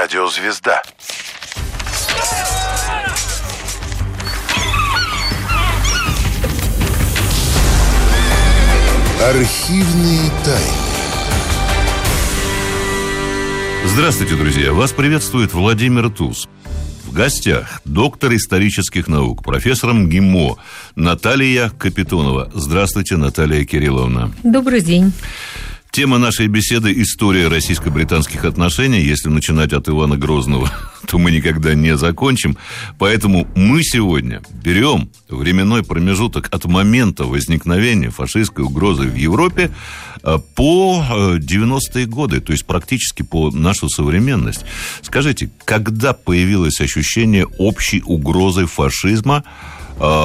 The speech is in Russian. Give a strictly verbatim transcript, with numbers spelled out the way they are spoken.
Радиозвезда. Архивные тайны. Здравствуйте, друзья! Вас приветствует Владимир Туз. В гостях доктор исторических наук, профессор МГИМО Наталья Капитонова. Здравствуйте, Наталья Кирилловна. Добрый день. Тема нашей беседы – история российско-британских отношений. Если начинать от Ивана Грозного, то мы никогда не закончим. Поэтому мы сегодня берем временной промежуток от момента возникновения фашистской угрозы в Европе по девяностые годы, то есть практически по нашу современность. Скажите, когда появилось ощущение общей угрозы фашизма